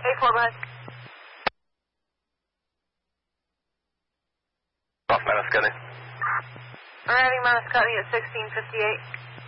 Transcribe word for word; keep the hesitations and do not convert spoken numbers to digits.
eight four, bud. Off Manascutty. Arriving Manascutty at sixteen fifty-eight.